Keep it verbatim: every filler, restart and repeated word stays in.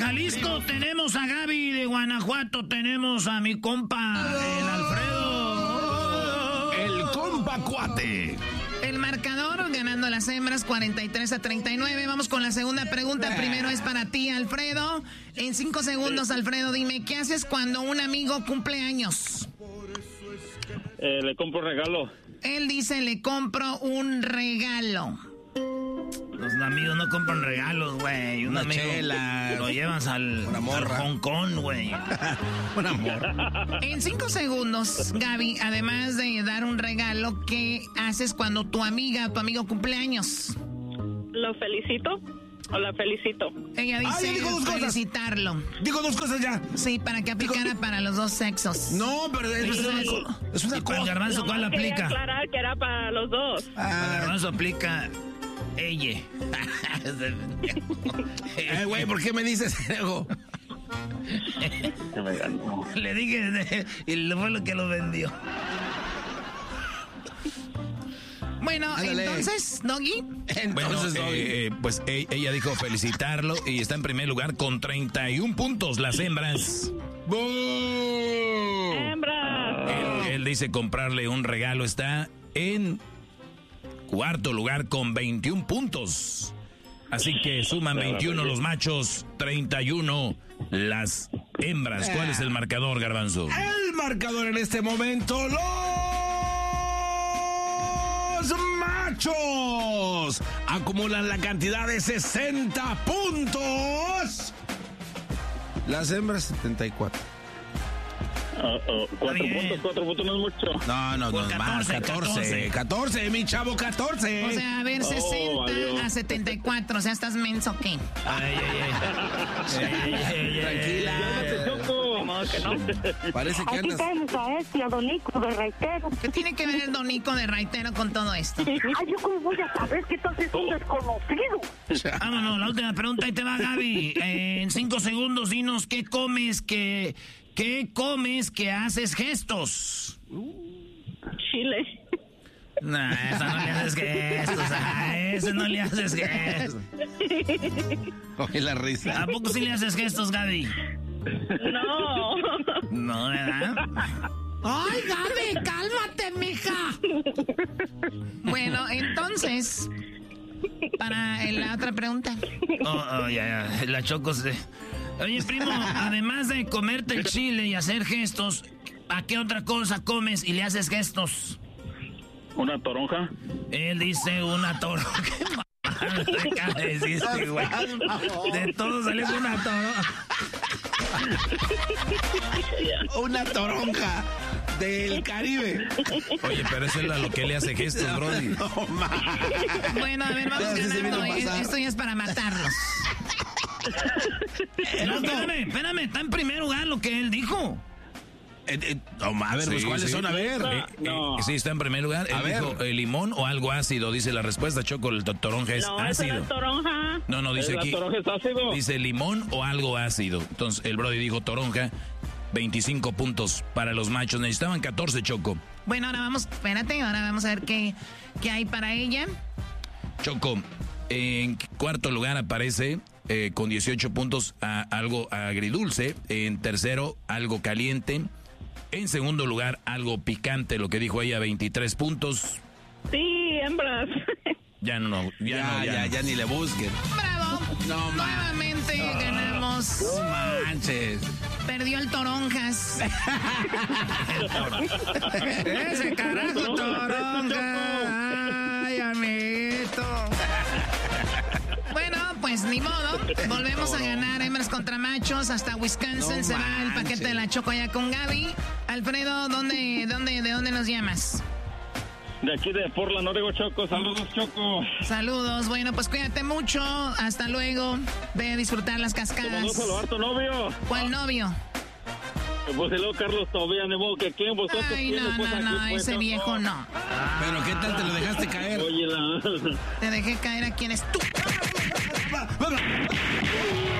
Jalisco tenemos a Gaby, de Guanajuato tenemos a mi compa, el Alfredo. El compa cuate. El marcador ganando las hembras cuarenta y tres a treinta y nueve. Vamos con la segunda pregunta. Primero es para ti, Alfredo. En cinco segundos, Alfredo, dime, ¿qué haces cuando un amigo cumple años? Eh, le compro un regalo. Él dice, le compro un regalo. Los amigos no compran regalos, güey. Un Una amigo chela. lo llevas al, Una morra. al Hong Kong, güey. Una morra. En cinco segundos, Gaby, además de dar un regalo, ¿qué haces cuando tu amiga o tu amigo cumple años? Lo felicito o la felicito. Ella Ah, dice ya dijo dos cosas. felicitarlo. Digo dos cosas ya. Sí, para que aplicara para los dos sexos. No, pero es, es una, co- es una Y para el cosa. garbanzo, ¿cuál Nomás quería aplica? aclarar que era para los dos. Para el Ah, garbanzo aplica ella. eh, güey, ¿por qué me dices algo? Que me ganó. Le dije, y fue lo que lo vendió. Bueno, Ándale. entonces, Doggy. Entonces, bueno, Doggy. eh, eh, pues eh, ella dijo felicitarlo y está en primer lugar con treinta y un puntos las hembras. ¡Bú! Hembras. Él, él dice comprarle un regalo, está en cuarto lugar con veintiún puntos. Así que suman veintiuno los machos, treinta y uno las hembras. ¿Cuál es el marcador, Garbanzo? El marcador en este momento, los machos acumulan la cantidad de sesenta puntos. Las hembras setenta y cuatro. Oh, oh, cuatro bien. puntos, cuatro puntos no es mucho. No, no, no, Por más, catorce, catorce, catorce, mi chavo, catorce. O sea, a ver, sesenta valió. a setenta y cuatro. O sea, ¿estás menso qué? Ay, ay, ay. Ay, ay, ay, ay. Tranquila. Choco. Que no. Parece que Aquí andas. tenemos a este, a Donico de Reitero. ¿Qué tiene que ver el Donico de Raitero con todo esto? Ay, yo cómo voy a saber que estás es un desconocido. Vámonos, la última pregunta, ahí te va, Gaby. Eh, en cinco segundos, dinos qué comes, que, qué comes que haces gestos. Chile. Nah, esa no le haces gestos, a ese no le haces gestos. Oye, la risa. ¿A poco sí le haces gestos, Gaby? No. No, ¿verdad? ¡Ay, Gaby, cálmate, mija! Bueno, entonces, para la otra pregunta. Oh, oh, ya, ya, la Choco se... Oye, primo, además de comerte el chile y hacer gestos, ¿a qué otra cosa comes y le haces gestos? Una toronja. Él dice una toronja. ¿Qué acaba de decir, güey? De todo salió con una toronja. Una toronja del Caribe. Oye, pero eso es a lo que le hace gestos, Brody. No, ma. Bueno, a ver, vamos Ya, sí se ganando. vino a eh, pasar. Esto ya es para matarlos. No, espérame, espérame, está en primer lugar lo que él dijo. Eh, eh, no, ma, a ver, pues, Sí, ¿cuáles sí. son? A ver. Eh, No. eh, sí, está en primer lugar. Él A ver. dijo eh, limón o algo ácido, dice la respuesta. Choco, el to- toronja es No, esa ácido. es toronja. No, no, dice ¿La aquí. toronja es ácido? Dice limón o algo ácido. Entonces, el Brody dijo toronja. veinticinco puntos para los machos. Necesitaban catorce, Choco. Bueno, ahora vamos, espérate, ahora vamos a ver qué, qué hay para ella. Choco, en cuarto lugar aparece eh, con dieciocho puntos a algo agridulce. En tercero, algo caliente. En segundo lugar, algo picante, lo que dijo ella, veintitrés puntos. Sí, hembras. Ya no, no, ya, Ya, no, ya, ya, ya, no. ni le busquen. ¡Bravo! No, ma. Nuevamente ganamos. No manches. Perdió el Toronjas. Ese carajo Toronja. Ay, amiguito. Bueno, pues ni modo. Volvemos a ganar hembras contra machos. Hasta Wisconsin No se va el manches. paquete de la Choco ya con Gaby. Alfredo, ¿dónde, dónde, ¿de dónde nos llamas? De aquí de Portland, Oregon, Choco. Saludos, Choco. Saludos. Bueno, pues cuídate mucho. Hasta luego. Ve a disfrutar las Te cascadas. mandó a saludar tu novio. ¿Cuál novio? Pues y luego Carlos todavía, ni modo que quién, vosotros Ay, quién, no, pues, no, aquí, no, pues, ese viejo no. Pero ¿qué tal te lo dejaste caer? Oye, la... Te dejé caer a quien es tú. Va, va, va.